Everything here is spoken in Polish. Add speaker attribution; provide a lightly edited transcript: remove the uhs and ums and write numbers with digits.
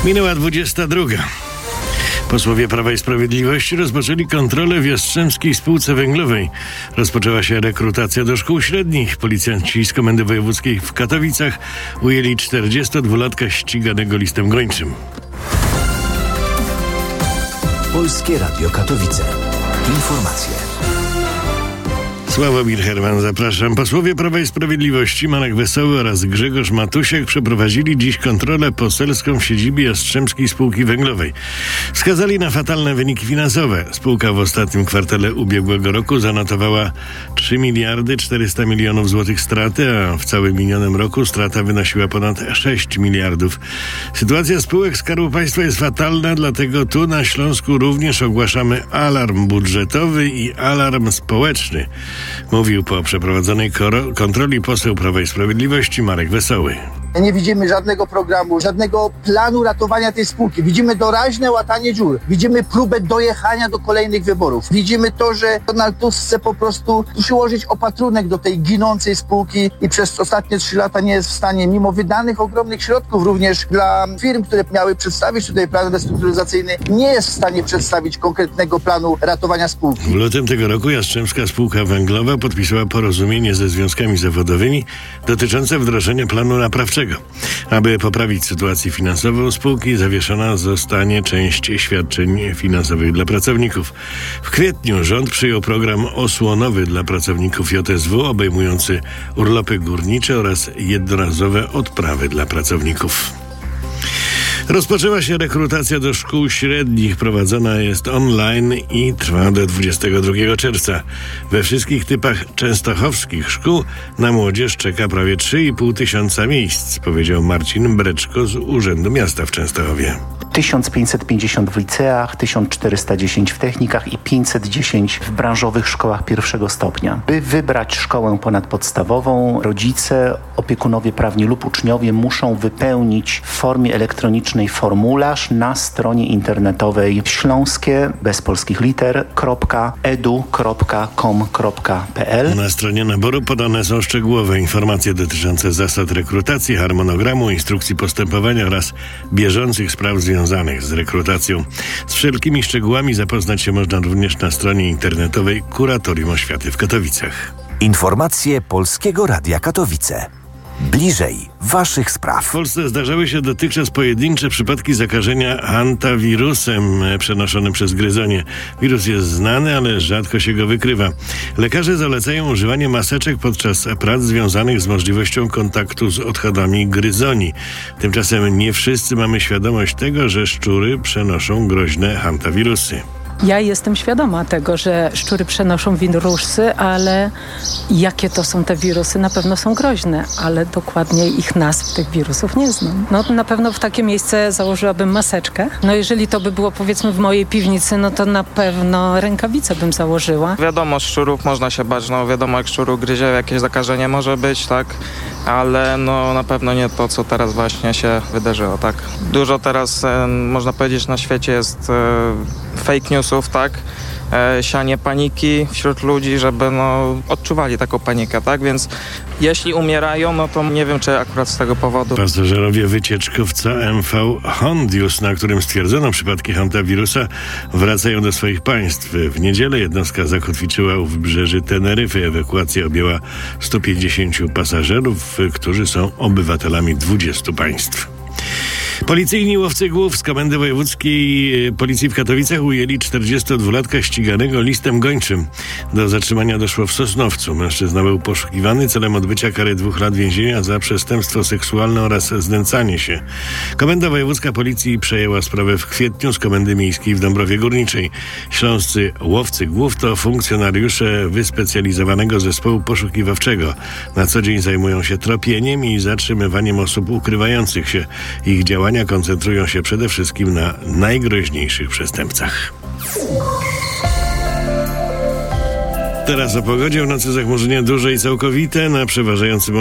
Speaker 1: Minęła 22. Posłowie Prawa i Sprawiedliwości rozpoczęli kontrolę w Jastrzębskiej Spółce Węglowej. Rozpoczęła się rekrutacja do szkół średnich. Policjanci z Komendy Wojewódzkiej w Katowicach ujęli 42-latka ściganego listem gończym.
Speaker 2: Polskie Radio Katowice. Informacje.
Speaker 1: Sławomir Herman, zapraszam. Posłowie Prawa i Sprawiedliwości Marek Wesoły oraz Grzegorz Matusiak przeprowadzili dziś kontrolę poselską w siedzibie Jastrzębskiej Spółki Węglowej. Wskazali na fatalne wyniki finansowe. Spółka w ostatnim kwartale ubiegłego roku zanotowała 3 miliardy 400 milionów złotych straty, a w całym minionym roku strata wynosiła ponad 6 miliardów. Sytuacja spółek Skarbu Państwa jest fatalna, dlatego tu na Śląsku również ogłaszamy alarm budżetowy i alarm społeczny. Mówił po przeprowadzonej kontroli poseł Prawa i Sprawiedliwości Marek Wesoły.
Speaker 3: Nie widzimy żadnego programu, żadnego planu ratowania tej spółki. Widzimy doraźne łatanie dziur. Widzimy próbę dojechania do kolejnych wyborów. Widzimy to, że Donald Tusk chce po prostu przyłożyć opatrunek do tej ginącej spółki i przez ostatnie 3 lata nie jest w stanie, mimo wydanych ogromnych środków również dla firm, które miały przedstawić tutaj plan restrukturyzacyjny, nie jest w stanie przedstawić konkretnego planu ratowania spółki.
Speaker 1: W lutym tego roku Jastrzębska Spółka Węglowa podpisała porozumienie ze związkami zawodowymi dotyczące wdrożenia planu naprawczego. Aby poprawić sytuację finansową spółki, zawieszona zostanie część świadczeń finansowych dla pracowników. W kwietniu rząd przyjął program osłonowy dla pracowników JSW, obejmujący urlopy górnicze oraz jednorazowe odprawy dla pracowników. Rozpoczęła się rekrutacja do szkół średnich. Prowadzona jest online i trwa do 22 czerwca. We wszystkich typach częstochowskich szkół na młodzież czeka prawie 3,5 tysiąca miejsc, powiedział Marcin Breczko z Urzędu Miasta w Częstochowie.
Speaker 4: 1550 w liceach, 1410 w technikach i 510 w branżowych szkołach pierwszego stopnia. By wybrać szkołę ponadpodstawową, rodzice, opiekunowie prawni lub uczniowie muszą wypełnić w formie elektronicznej formularz na stronie internetowej śląskie bez polskich liter .edu.com.pl.
Speaker 1: Na stronie naboru podane są szczegółowe informacje dotyczące zasad rekrutacji, harmonogramu, instrukcji postępowania oraz bieżących spraw związanych z rekrutacją. Z wszelkimi szczegółami zapoznać się można również na stronie internetowej Kuratorium Oświaty w Katowicach.
Speaker 2: Informacje Polskiego Radia Katowice. Bliżej waszych spraw.
Speaker 1: W Polsce zdarzały się dotychczas pojedyncze przypadki zakażenia hantawirusem przenoszonym przez gryzonie. Wirus jest znany, ale rzadko się go wykrywa. Lekarze zalecają używanie maseczek podczas prac związanych z możliwością kontaktu z odchodami gryzoni. Tymczasem nie wszyscy mamy świadomość tego, że szczury przenoszą groźne hantawirusy.
Speaker 5: Ja jestem świadoma tego, że szczury przenoszą wirusy, ale jakie to są te wirusy? Na pewno są groźne, ale dokładnie ich nazw tych wirusów nie znam. No na pewno w takie miejsce założyłabym maseczkę. No jeżeli to by było powiedzmy w mojej piwnicy, no to na pewno rękawice bym założyła.
Speaker 6: Wiadomo, szczurów można się bać, no wiadomo jak szczur ugryzie, jakieś zakażenie może być, tak? Ale no na pewno nie to, co teraz właśnie się wydarzyło, tak? Dużo teraz, można powiedzieć, na świecie jest fake newsów, tak? Sianie paniki wśród ludzi, żeby odczuwali taką panikę, tak? Więc jeśli umierają, no to nie wiem, czy akurat z tego powodu.
Speaker 1: Pasażerowie wycieczkowca MV Hondius, na którym stwierdzono przypadki hantawirusa, wracają do swoich państw. W niedzielę jednostka zakotwiczyła u wybrzeży Teneryfy. Ewakuacja objęła 150 pasażerów, którzy są obywatelami 20 państw. Policyjni łowcy głów z Komendy Wojewódzkiej Policji w Katowicach ujęli 42-latka ściganego listem gończym. Do zatrzymania doszło w Sosnowcu. Mężczyzna był poszukiwany celem odbycia kary 2 lat więzienia za przestępstwo seksualne oraz znęcanie się. Komenda Wojewódzka Policji przejęła sprawę w kwietniu z Komendy Miejskiej w Dąbrowie Górniczej. Śląscy łowcy głów to funkcjonariusze wyspecjalizowanego zespołu poszukiwawczego. Na co dzień zajmują się tropieniem i zatrzymywaniem osób ukrywających się. Ich działania koncentrują się przede wszystkim na najgroźniejszych przestępcach. Teraz o pogodzie. W nocy zachmurzenie duże i całkowite, na przeważającym